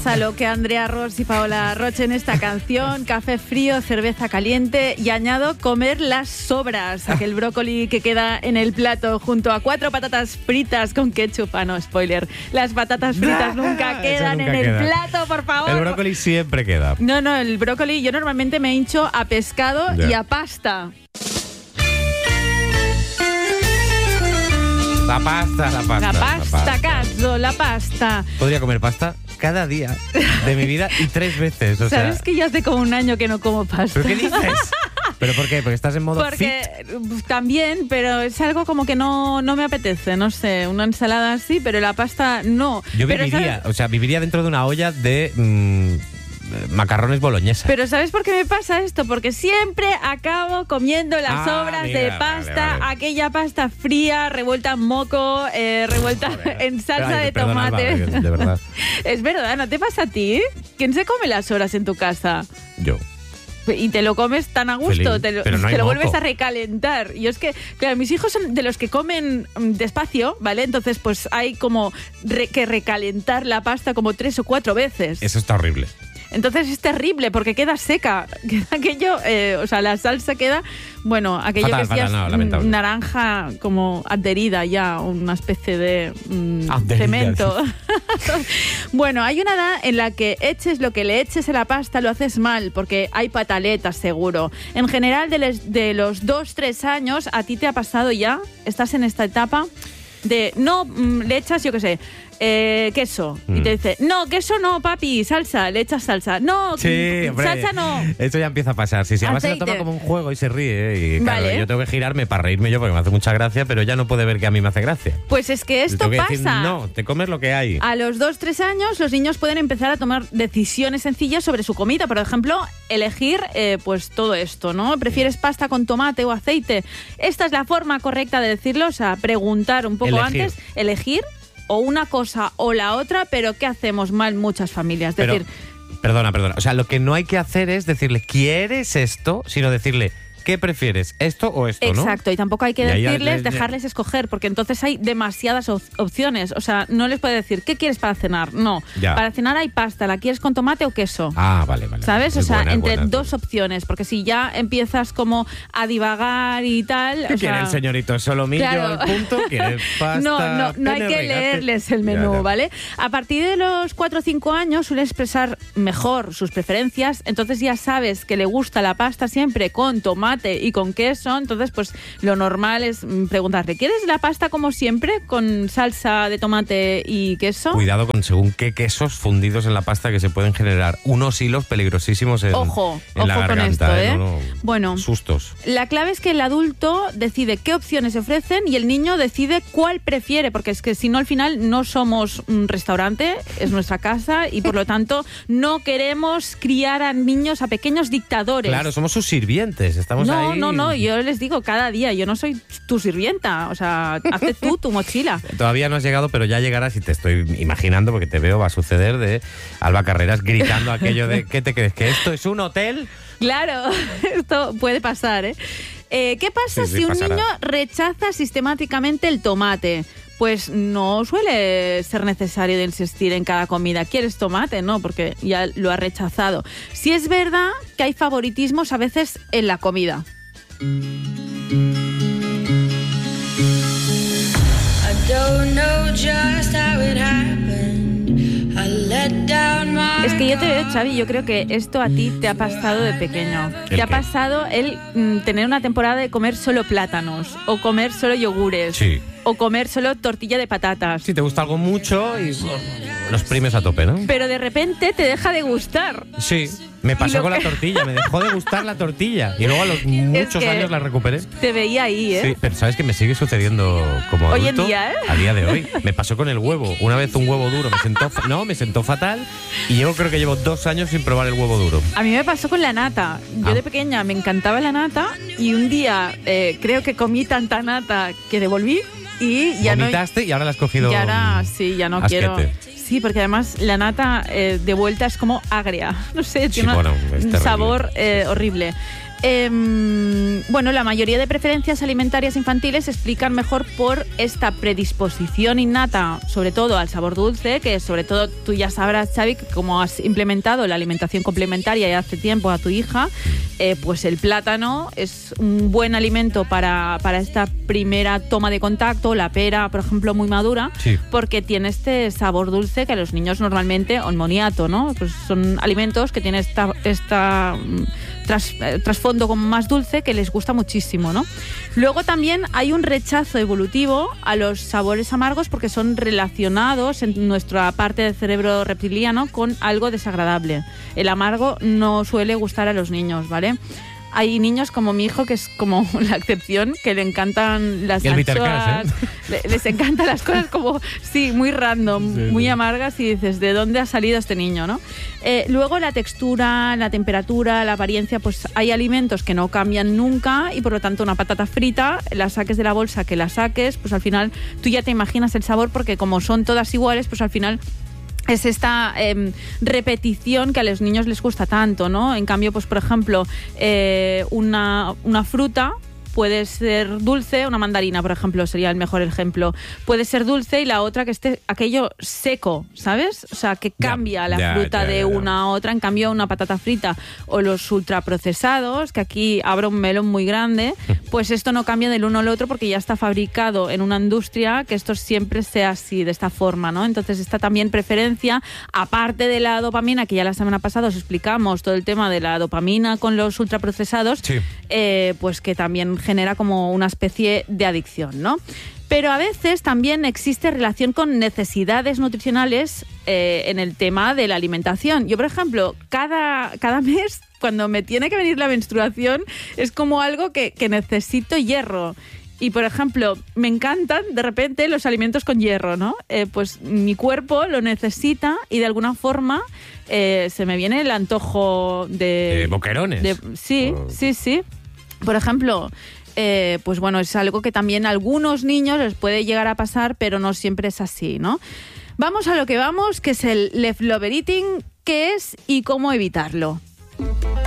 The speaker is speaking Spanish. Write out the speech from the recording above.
pasa lo que Andrea Ross y Paola Roche en esta canción. Café frío, cerveza caliente y añado comer las sobras. Aquel brócoli que queda en el plato junto a 4 patatas fritas con ketchup. Ah, no, spoiler. Las patatas fritas nunca quedan en el plato, por favor. El brócoli siempre queda. No, el brócoli yo normalmente me hincho a pescado y a pasta. La pasta, Cazzo, la pasta. Podría comer pasta cada día de mi vida y 3 veces. O ¿Sabes sea, que yo hace como un año que no como pasta? ¿Pero qué dices? ¿Pero por qué? ¿Porque estás en modo fit? También, pero es algo como que no me apetece, no sé, una ensalada así, pero la pasta no. Yo viviría dentro de una olla de macarrones boloñesa. Pero ¿sabes por qué me pasa esto? Porque siempre acabo comiendo las sobras de pasta, vale. Aquella pasta fría, revuelta en moco, revuelta en salsa de tomate. Alba, de verdad. Es verdad, ¿no te pasa a ti? ¿Quién se come las sobras en tu casa? Yo. Y te lo comes tan a gusto, Feliz, te no lo vuelves a recalentar. Y es que, claro, mis hijos son de los que comen despacio, ¿vale? Entonces, pues hay como que recalentar la pasta como 3 o 4 veces. Eso está horrible. Entonces es terrible porque queda seca. Queda aquello, la salsa queda, aquello fatal, que es naranja como adherida ya, una especie de cemento. Bueno, hay una edad en la que eches lo que le eches a la pasta lo haces mal, porque hay pataletas seguro. En general, de los 2-3 años, ¿a ti te ha pasado ya? ¿Estás en esta etapa de no le echas, yo qué sé, queso? Y te dice, no, queso no, papi, salsa, le echas salsa. No, sí, hombre, salsa no. Esto ya empieza a pasar. Sí, además se lo toma como un juego y se ríe. Y claro, yo tengo que girarme para reírme yo porque me hace mucha gracia, pero ya no puede ver que a mí me hace gracia. Pues es que esto pasa. Decir, no, te comes lo que hay. A los 2-3 años los niños pueden empezar a tomar decisiones sencillas sobre su comida. Por ejemplo, elegir pues todo esto, ¿no? ¿Prefieres pasta con tomate o aceite? Esta es la forma correcta de decirlo, o sea, preguntar un poco antes, elegir o una cosa o la otra, pero ¿qué hacemos mal muchas familias? Perdona. O sea, lo que no hay que hacer es decirle, ¿quieres esto? Sino decirle, ¿qué prefieres? ¿Esto o esto? Exacto, ¿no? Y tampoco hay que dejarles escoger, porque entonces hay demasiadas opciones. O sea, no les puede decir, ¿qué quieres para cenar? No. Ya. Para cenar hay pasta, ¿la quieres con tomate o queso? Ah, vale. ¿Sabes? Entre dos opciones, porque si ya empiezas como a divagar y tal... ¿Qué quiere el señorito? ¿Solomillo al punto? ¿Quiere pasta? No hay que leerles el menú, ¿vale? A partir de los 4 o 5 años suele expresar mejor sus preferencias, entonces ya sabes que le gusta la pasta siempre con tomate y con queso, entonces pues lo normal es preguntarle, ¿quieres la pasta como siempre con salsa de tomate y queso? Cuidado con según qué quesos fundidos en la pasta, que se pueden generar unos hilos peligrosísimos en la garganta. Con esto, No, bueno, sustos. La clave es que el adulto decide qué opciones se ofrecen y el niño decide cuál prefiere, porque es que si no al final no somos un restaurante, es nuestra casa y por lo tanto no queremos criar a niños, a pequeños dictadores. Claro, somos sus sirvientes, estamos ahí. No, yo les digo cada día, yo no soy tu sirvienta, o sea, hazte tú tu mochila. Todavía no has llegado, pero ya llegarás y te estoy imaginando, porque te veo, va a suceder, de Alba Carreras gritando aquello de ¿qué te crees? ¿Que esto es un hotel? Claro, esto puede pasar, ¿eh? ¿Qué pasa si un niño rechaza sistemáticamente el tomate? Pues no suele ser necesario de insistir en cada comida. ¿Quieres tomate? No, porque ya lo ha rechazado. Sí es verdad que hay favoritismos a veces en la comida. Es que yo te veo, Xavi, yo creo que esto a ti te ha pasado de pequeño. Te ha pasado el tener una temporada de comer solo plátanos o comer solo yogures. Sí. O comer solo tortilla de patatas. Si te gusta algo mucho y los primes a tope, ¿no? Pero de repente te deja de gustar. Sí, me pasó con la tortilla, me dejó de gustar la tortilla y luego a los muchos años la recuperé. Te veía ahí, ¿eh? Sí, pero ¿sabes que me sigue sucediendo como adulto? Hoy en día, ¿eh? A día de hoy. Me pasó con el huevo. Una vez un huevo duro me sentó fatal y yo creo que llevo 2 años sin probar el huevo duro. A mí me pasó con la nata. Yo de pequeña me encantaba la nata y un día creo que comí tanta nata que devolví. Y ya vomitaste y ahora la has cogido. Y ahora sí, ya no asquete. Quiero. Sí, porque además la nata de vuelta es como agria. No sé, tiene un sabor horrible. Bueno, la mayoría de preferencias alimentarias infantiles se explican mejor por esta predisposición innata, sobre todo al sabor dulce, que sobre todo tú ya sabrás, Xavi, que como has implementado la alimentación complementaria ya hace tiempo a tu hija, pues el plátano es un buen alimento para esta primera toma de contacto, la pera, por ejemplo, muy madura, sí, porque tiene este sabor dulce que a los niños normalmente, o el moniato, ¿no? Pues son alimentos que tienen esta trasfondo como más dulce que les gusta muchísimo, ¿no? Luego también hay un rechazo evolutivo a los sabores amargos porque son relacionados en nuestra parte del cerebro reptiliano con algo desagradable. El amargo no suele gustar a los niños, ¿vale? Hay niños como mi hijo, que es como la excepción, que le encantan las anchoas, les encantan las cosas como, sí, muy random, sí, muy amargas, y dices, ¿de dónde ha salido este niño, no? Luego la textura, la temperatura, la apariencia, pues hay alimentos que no cambian nunca y por lo tanto una patata frita, la saques de la bolsa que la saques, pues al final tú ya te imaginas el sabor porque como son todas iguales, pues al final es esta repetición que a los niños les gusta tanto, ¿no? En cambio, pues por ejemplo, una fruta puede ser dulce, una mandarina, por ejemplo, sería el mejor ejemplo. Puede ser dulce y la otra que esté aquello seco, ¿sabes? O sea, que cambia la fruta de una a otra. En cambio, una patata frita o los ultraprocesados, que aquí abro un melón muy grande, pues esto no cambia del uno al otro porque ya está fabricado en una industria que esto siempre sea así, de esta forma, ¿no? Entonces, esta también preferencia, aparte de la dopamina, que ya la semana pasada os explicamos todo el tema de la dopamina con los ultraprocesados, sí, pues que también genera como una especie de adicción, ¿no? Pero a veces también existe relación con necesidades nutricionales en el tema de la alimentación. Yo, por ejemplo, cada mes, cuando me tiene que venir la menstruación, es como algo que necesito hierro. Y, por ejemplo, me encantan de repente los alimentos con hierro, ¿no? Pues mi cuerpo lo necesita y de alguna forma se me viene el antojo de... boquerones. Sí. Por ejemplo, pues bueno, es algo que también a algunos niños les puede llegar a pasar, pero no siempre es así, ¿no? Vamos a lo que vamos, que es el leftover eating, qué es y cómo evitarlo.